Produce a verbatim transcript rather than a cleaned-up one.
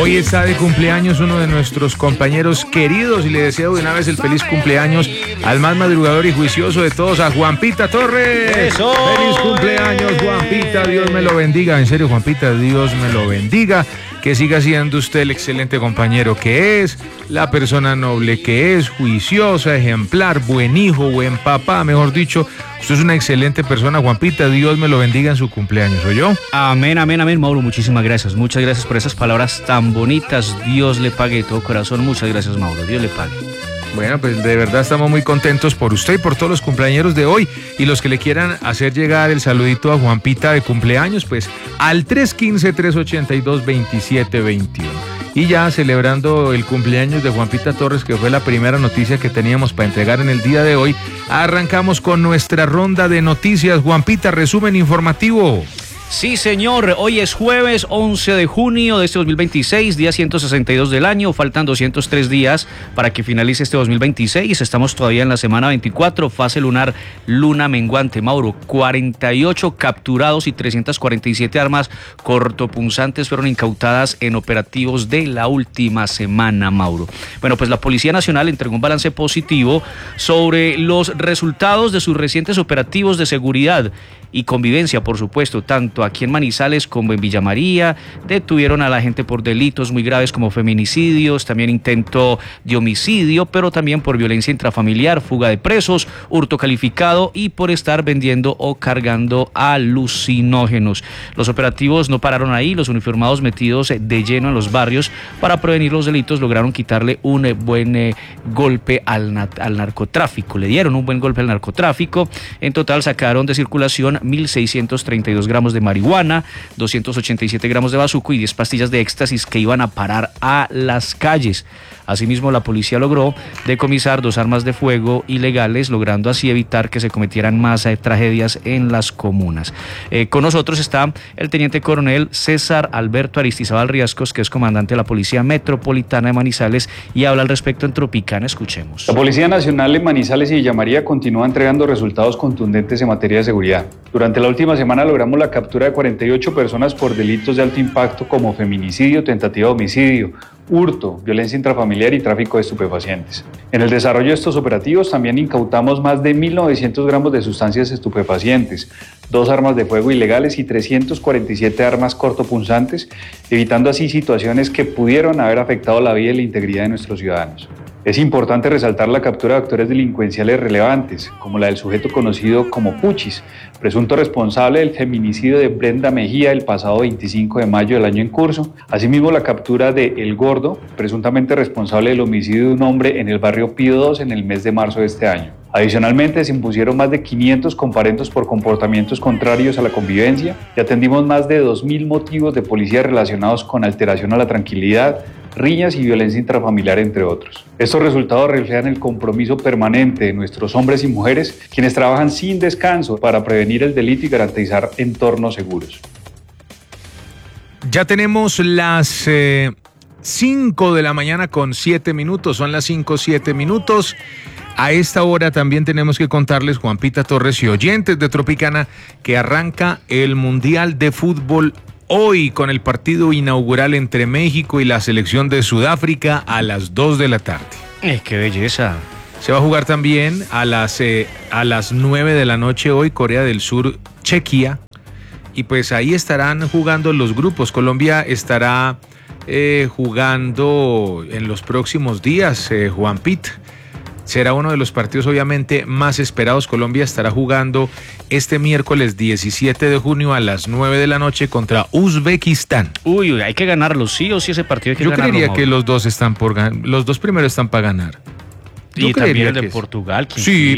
Hoy está de cumpleaños uno de nuestros compañeros queridos y le deseo de una vez el feliz cumpleaños al más madrugador y juicioso de todos, a Juanpita Torres. ¡Eso! ¡Feliz cumpleaños, Juanpita! Dios me lo bendiga. En serio, Juanpita, Dios me lo bendiga. Que siga siendo usted el excelente compañero que es, la persona noble que es, juiciosa, ejemplar, buen hijo, buen papá, mejor dicho. Usted es una excelente persona, Juanpita. Dios me lo bendiga en su cumpleaños, ¿oyó? Amén, amén, amén, Mauro. Muchísimas gracias. Muchas gracias por esas palabras tan bonitas. Dios le pague de todo corazón. Muchas gracias, Mauro. Dios le pague. Bueno, pues de verdad estamos muy contentos por usted y por todos los cumpleañeros de hoy. Y los que le quieran hacer llegar el saludito a Juanpita de cumpleaños, pues al tres uno cinco, tres ocho dos, dos siete dos uno. Y ya celebrando el cumpleaños de Juanpita Torres, que fue la primera noticia que teníamos para entregar en el día de hoy, arrancamos con nuestra ronda de noticias. Juanpita, resumen informativo. Sí, señor, hoy es jueves once de junio de este dos mil veintiséis, día ciento sesenta y dos del año, faltan doscientos tres días para que finalice este dos mil veintiséis, estamos todavía en la semana veinticuatro, fase lunar, luna menguante. Mauro, cuarenta y ocho capturados y trescientas cuarenta y siete armas cortopunzantes fueron incautadas en operativos de la última semana, Mauro. Bueno, pues la Policía Nacional entregó un balance positivo sobre los resultados de sus recientes operativos de seguridad y convivencia, por supuesto, tanto aquí en Manizales como en Villa María. Detuvieron a la gente por delitos muy graves como feminicidios, también intento de homicidio, pero también por violencia intrafamiliar, fuga de presos, hurto calificado y por estar vendiendo o cargando alucinógenos. Los operativos no pararon ahí, los uniformados metidos de lleno en los barrios para prevenir los delitos lograron quitarle un buen eh, golpe al, al narcotráfico, le dieron un buen golpe al narcotráfico. En total sacaron de circulación mil seiscientos treinta y dos gramos de marihuana, doscientos ochenta y siete gramos de bazuco y diez pastillas de éxtasis que iban a parar a las calles. Asimismo, la policía logró decomisar dos armas de fuego ilegales, logrando así evitar que se cometieran más eh, tragedias en las comunas. Eh, con nosotros está el teniente coronel César Alberto Aristizábal Riascos, que es comandante de la Policía Metropolitana de Manizales, y habla al respecto en Tropicana. Escuchemos. La Policía Nacional en Manizales y Villa María continúa entregando resultados contundentes en materia de seguridad. Durante la última semana logramos la captura de cuarenta y ocho personas por delitos de alto impacto como feminicidio, tentativa de homicidio, hurto, violencia intrafamiliar y tráfico de estupefacientes. En el desarrollo de estos operativos también incautamos más de mil novecientos gramos de sustancias estupefacientes, dos armas de fuego ilegales y trescientas cuarenta y siete armas cortopunzantes, evitando así situaciones que pudieron haber afectado la vida y la integridad de nuestros ciudadanos. Es importante resaltar la captura de actores delincuenciales relevantes, como la del sujeto conocido como Puchis, presunto responsable del feminicidio de Brenda Mejía el pasado veinticinco de mayo del año en curso. Asimismo, la captura de El Gordo, presuntamente responsable del homicidio de un hombre en el barrio Pío dos en el mes de marzo de este año. Adicionalmente, se impusieron más de quinientos comparendos por comportamientos contrarios a la convivencia y atendimos más de dos mil motivos de policía relacionados con alteración a la tranquilidad, riñas y violencia intrafamiliar, entre otros. Estos resultados reflejan el compromiso permanente de nuestros hombres y mujeres, quienes trabajan sin descanso para prevenir el delito y garantizar entornos seguros. Ya tenemos las eh, cinco de la mañana con siete minutos, son las cinco, siete minutos. A esta hora también tenemos que contarles, Juanpita Torres y oyentes de Tropicana, que arranca el Mundial de Fútbol hoy con el partido inaugural entre México y la selección de Sudáfrica a las dos de la tarde. Eh, ¡Qué belleza! Se va a jugar también a las, eh, a las nueve de la noche hoy, Corea del Sur, Chequia. Y pues ahí estarán jugando los grupos. Colombia estará eh, jugando en los próximos días, eh, Juanpita. Será uno de los partidos obviamente más esperados. Colombia estará jugando este miércoles diecisiete de junio a las nueve de la noche contra Uzbekistán. Uy, uy, hay que ganarlo, sí o sí ese partido hay que Yo ganarlo. Yo creería Mauro. que los dos están por gan- los dos primeros están para ganar. Yo y también el de que Portugal. sí,